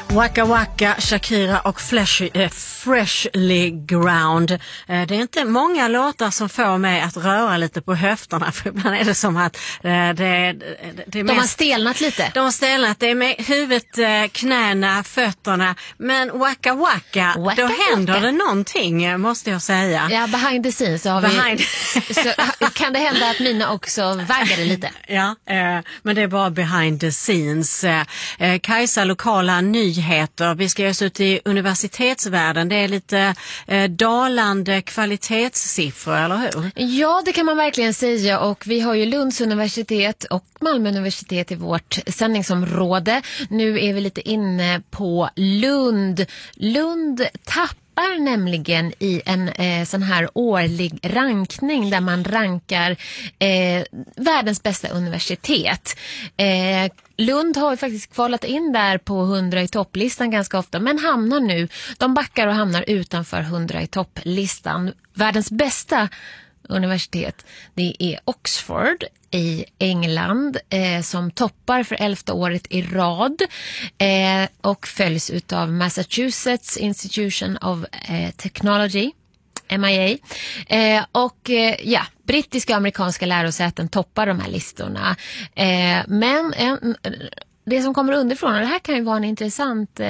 Waka Waka, Shakira och Freshly Ground. Det är inte många låtar som får mig att röra lite på höfterna, för ibland är det som att det är de har stelnat lite. De har stelnat, det är med huvudet, knäna, fötterna. Men Waka Waka, då händer det någonting, måste jag säga. Ja, behind the scenes så har vi... så kan det hända att mina också vaggade lite. Ja, men det är bara behind the scenes. Kajsa, lokala nyheter. Vi ska ge oss ut i universitetsvärlden. Det är lite dalande kvalitetssiffror, eller hur? Ja, det kan man verkligen säga. Och vi har ju Lunds universitet och Malmö universitet i vårt sändningsområde. Nu är vi lite inne på Lund. Lund tappar nämligen i en sån här årlig rankning där man rankar världens bästa universitet. Lund har ju faktiskt kvalat in där på 100 i topplistan ganska ofta, men hamnar nu, de backar och hamnar utanför 100 i topplistan. Världens bästa universitet, det är Oxford i England som toppar för 11:e året i rad och följs utav Massachusetts Institution of Technology, MIA. Brittiska och amerikanska lärosäten toppar de här listorna. Men det som kommer underifrån, och det här kan ju vara en intressant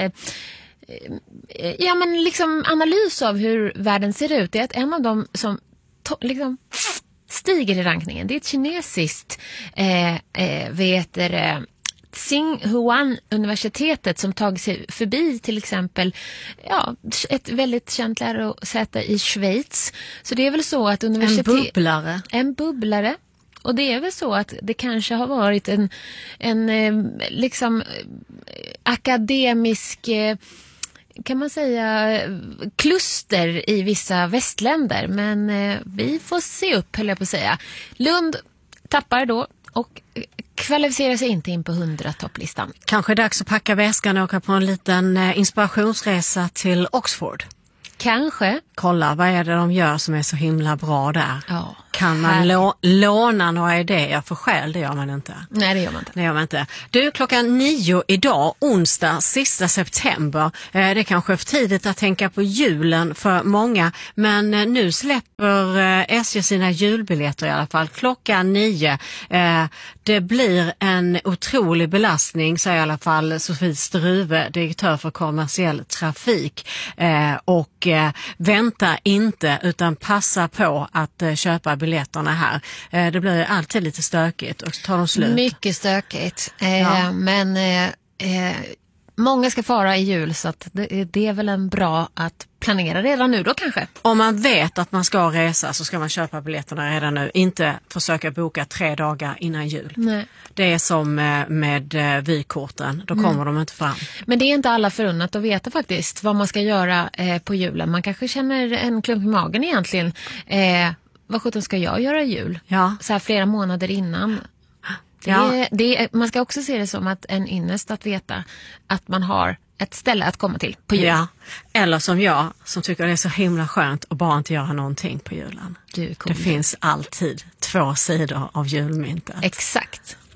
analys av hur världen ser ut, är att en av dem som stiger i rankningen, det är ett kinesiskt Tsinghua-universitetet som tagit sig förbi till exempel ett väldigt känt lärosäte i Schweiz. Så det är väl så att En bubblare. Och det är väl så att det kanske har varit en akademisk, kan man säga, kluster i vissa västländer. Men vi får se upp, höll jag på att säga. Lund tappar då och kvalificerar sig inte in på 100 topplistan. Kanske är det dags att packa väskan och åka på en liten inspirationsresa till Oxford. Kanske. Kolla, vad är det de gör som är så himla bra där? Ja, kan man låna några idéer för själv? Det gör man inte. Nej, det gör man inte. Du, 9:00 idag, onsdag, sista september. Det är kanske för tidigt att tänka på julen för många, men nu släpper SJ sina julbiljetter i alla fall. 9:00. Det blir en otrolig belastning, säger i alla fall Sofie Struve, direktör för kommersiell trafik. Och vänta inte, utan passa på att köpa biljetterna här. Det blir alltid lite stökigt och så tar de slut. Mycket stökigt. Men många ska fara i jul, så att det är väl en bra att planera redan nu då kanske. Om man vet att man ska resa så ska man köpa biljetterna redan nu. Inte försöka boka 3 dagar innan jul. Nej. Det är som med vykorten. Då kommer de inte fram. Men det är inte alla förunnat att veta faktiskt vad man ska göra på julen. Man kanske känner en klump i magen egentligen. Vad sjutton ska jag göra i jul? Ja. Så här flera månader innan. Man ska också se det som att en ynnest att veta att man har ett ställe att komma till på julen. Ja, eller som jag som tycker det är så himla skönt att bara inte göra någonting på julen. Det finns alltid 2 sidor av julmyntet. Exakt.